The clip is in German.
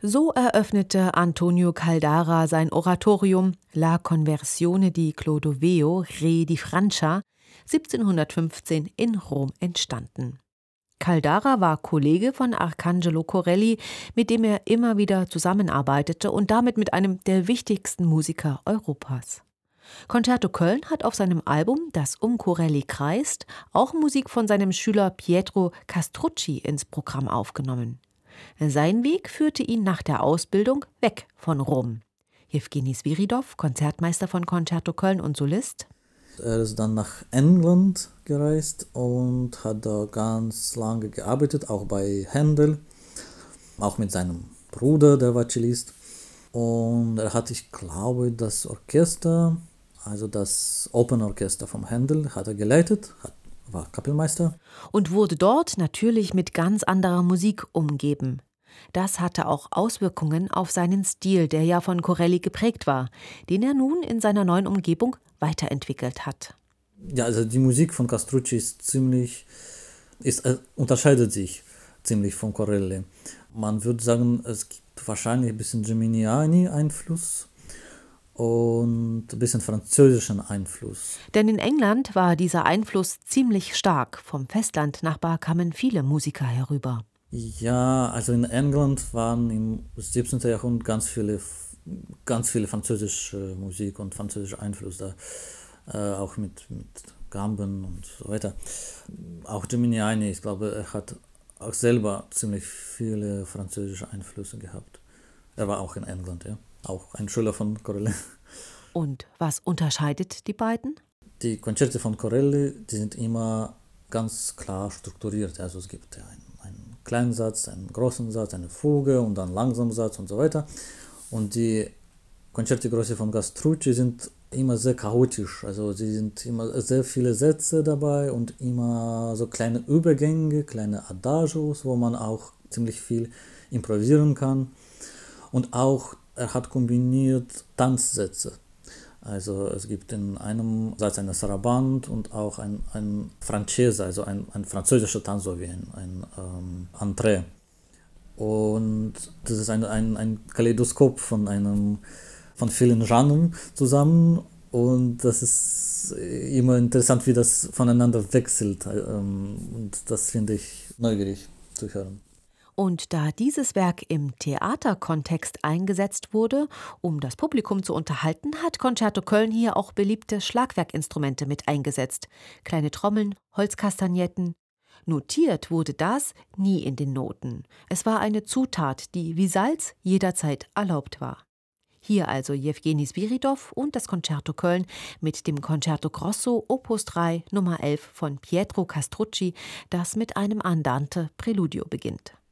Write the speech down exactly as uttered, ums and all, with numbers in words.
So eröffnete Antonio Caldara sein Oratorium La Conversione di Clodoveo, Re di Francia, siebzehnhundertfünfzehn in Rom entstanden. Caldara war Kollege von Arcangelo Corelli, mit dem er immer wieder zusammenarbeitete und damit mit einem der wichtigsten Musiker Europas. Concerto Köln hat auf seinem Album, das um Corelli kreist, auch Musik von seinem Schüler Pietro Castrucci ins Programm aufgenommen. Sein Weg führte ihn nach der Ausbildung weg von Rom. Jewgeni Sviridov, Konzertmeister von Concerto Köln und Solist. Er ist dann nach England gereist und hat da ganz lange gearbeitet, auch bei Händel, auch mit seinem Bruder, der war Cellist. Und er hat, ich glaube, das Orchester, also das Opernorchester vom Händel, hat er geleitet, hat, war Kapellmeister. Und wurde dort natürlich mit ganz anderer Musik umgeben. Das hatte auch Auswirkungen auf seinen Stil, der ja von Corelli geprägt war, den er nun in seiner neuen Umgebung weiterentwickelt hat. Ja, also die Musik von Castrucci ist ziemlich, ist, äh, unterscheidet sich ziemlich von Corelli. Man würde sagen, es gibt wahrscheinlich ein bisschen Geminiani-Einfluss und ein bisschen französischen Einfluss. Denn in England war dieser Einfluss ziemlich stark. Vom Festlandnachbar kamen viele Musiker herüber. Ja, also in England waren im siebzehnten. Jahrhundert ganz viele, ganz viele französische Musik und französischer Einfluss da, äh, auch mit, mit Gamben und so weiter. Auch Geminiani, ich glaube, er hat auch selber ziemlich viele französische Einflüsse gehabt. Er war auch in England, ja, auch ein Schüler von Corelli. Und was unterscheidet die beiden? Die Konzerte von Corelli, die sind immer ganz klar strukturiert. Also es gibt ja einen, einen kleinen Satz, einen großen Satz, eine Fuge und dann einen langsamen Satz und so weiter. Und die Concerti Grossi von Castrucci sind immer sehr chaotisch. Also sie sind immer sehr viele Sätze dabei und immer so kleine Übergänge, kleine Adagios, wo man auch ziemlich viel improvisieren kann. Und auch er hat kombiniert Tanzsätze. Also es gibt in einem Satz eine Sarabande und auch ein, ein Francese, also ein, ein französischer Tanz, so wie ein, ein ähm, Entrée. Und das ist ein, ein, ein Kaleidoskop von, einem, von vielen Genren zusammen. Und das ist immer interessant, wie das voneinander wechselt. Und das finde ich neugierig zu hören. Und da dieses Werk im Theaterkontext eingesetzt wurde, um das Publikum zu unterhalten, hat Concerto Köln hier auch beliebte Schlagwerkinstrumente mit eingesetzt. Kleine Trommeln, Holzkastagnetten. Notiert wurde das nie in den Noten. Es war eine Zutat, die wie Salz jederzeit erlaubt war. Hier also Jewgeni Sviridov und das Concerto Köln mit dem Concerto Grosso Opus drei Nummer elf von Pietro Castrucci, das mit einem Andante Präludio beginnt.